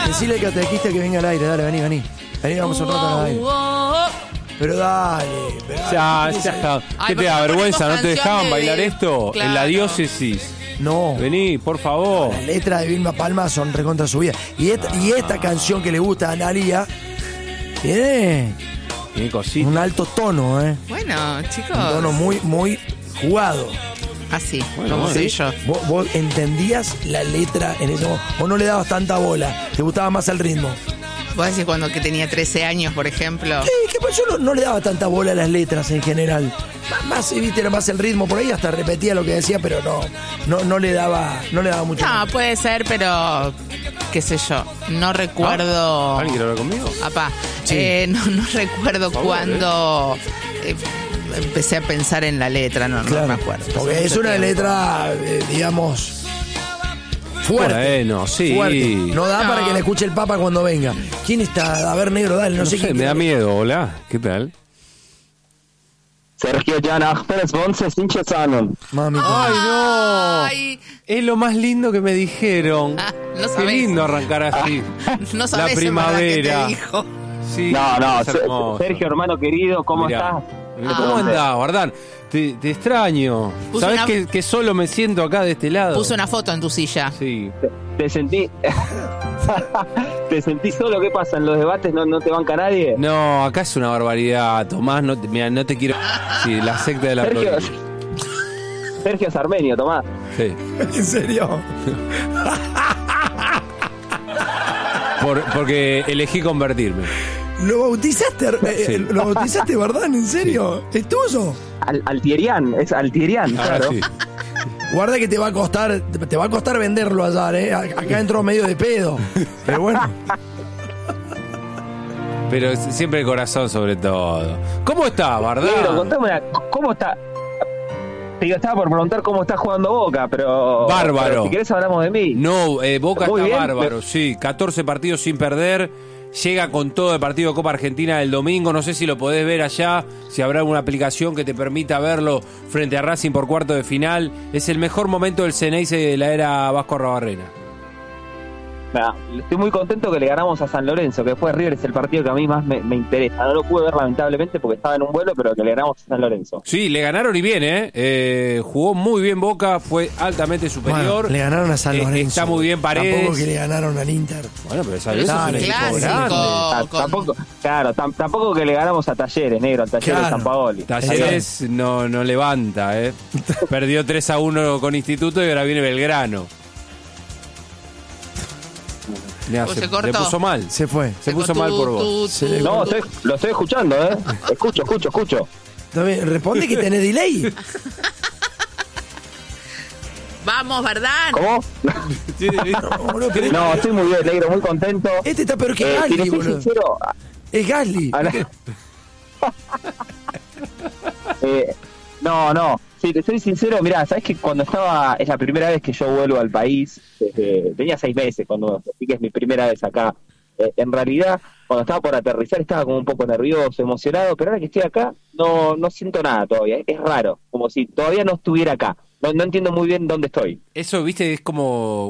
Decile al catequista que venga al aire, dale, vení. Vení, vamos un rato al aire. Pero dale. Ya, ¿qué te da vergüenza? ¿No te dejaban bailar de- esto? Claro. En la diócesis. No. Vení, por favor. Las letras de Vilma Palma son recontra subidas. Y esta canción que le gusta a Analia tiene Tiene cositas. un alto tono, ¿eh? Bueno, chicos. Un tono muy, muy jugado. Así, Bueno, como bueno. soy yo. ¿Vos entendías la letra en ese momento? ¿O no le dabas tanta bola? ¿Te gustaba más el ritmo? Vos decís cuando que tenía 13 años, por ejemplo. ¿Qué pasó? Yo no le daba tanta bola a las letras en general. Más, viste, era más el ritmo. Por ahí hasta repetía lo que decía, pero no le daba mucho. No, puede ser, pero qué sé yo. No recuerdo. ¿Alguien quiere hablar conmigo? Apá, Sí. no recuerdo Por favor, cuándo empecé a pensar en la letra, no me acuerdo. Porque Hace es mucho una tiempo. letra, digamos, fuerte. Bueno, sí. Fuerte. No da No. para que la escuche el Papa cuando venga. ¿Quién está? A ver, negro, dale, no, No sé sé, quién. me da miedo. Hola, ¿qué tal? Sergio Can Ahperes Bonce Sinchesanon. Mami. ¡Ay, no! Ay, Es lo más lindo que me dijeron. no Qué sabés. lindo arrancar así. No sabés La en verdad qué primavera. te dijo. Sí, No, es hermoso. Sergio, hermano querido, ¿cómo Mirá. estás? ¿Cómo andás, Bardán? Te extraño. Puso ¿Sabés una- que solo me siento acá de este lado? Puso una foto en tu silla. Sí. Te sentí. ¿Te sentí solo? ¿Qué pasa? ¿En los debates no te banca nadie? No, acá es una barbaridad, Tomás. Mira, no te quiero. Sí, la secta de la Sergio, provincia. Sergio es armenio, Tomás. Sí. ¿En serio? Porque elegí convertirme. ¿Lo bautizaste, Sí. ¿lo bautizaste, verdad? ¿En serio? ¿Es tuyo? Altierian, es Altierian, Ahora claro. sí. Guarda que te va a costar venderlo allá, ¿eh? Acá entró medio de pedo. Pero bueno. Pero siempre el corazón sobre todo. ¿Cómo está, Negro, Bardán? contame ¿cómo está? Te digo, estaba por preguntar cómo está jugando Boca, pero... Bárbaro. pero si querés hablamos de mí. No, Boca Muy está bien, bárbaro, sí. 14 partidos sin perder. Llega con todo el partido de Copa Argentina del domingo. No sé si lo podés ver allá, si habrá alguna aplicación que te permita verlo frente a Racing por cuarto de final. Es el mejor momento del Ceneice de la era Vasco Arrobarrena. Nah, estoy muy contento que le ganamos a San Lorenzo, que después River es el partido que a mí más me interesa. No lo pude ver lamentablemente porque estaba en un vuelo, pero que le ganamos a San Lorenzo. Sí, le ganaron y bien, ¿eh? Jugó muy bien Boca, fue altamente superior. Bueno, le ganaron a San Lorenzo. Está muy bien Paredes. Tampoco que le ganaron al Inter. Bueno, pero San Lorenzo Dale, es un equipo clásico. grande. Con- Tampoco que le ganamos a Talleres, negro, al Talleres Claro. de San Paoli. Talleres no levanta, ¿eh? Perdió 3-1 con Instituto y ahora viene Belgrano. Mirá, Pues se le cortó. puso mal. Se fue. Se puso mal por vos. Se le- No, lo estoy escuchando, ¿eh? Escucho. Está bien, responde que tenés delay. Vamos, Bardán. ¿Cómo? No, boludo, pero No, estoy muy bien, negro, muy contento. este está peor que Si Gasly, les soy boludo. sincero, Es Gasly. a la- no. Si te soy sincero, mirá, sabes que cuando es la primera vez que yo vuelvo al país, tenía 6 meses cuando, así que es mi primera vez acá. En realidad, cuando estaba por aterrizar estaba como un poco nervioso, emocionado, pero ahora que estoy acá no siento nada todavía. Es raro, como si todavía no estuviera acá. No entiendo muy bien dónde estoy. Eso, viste, es como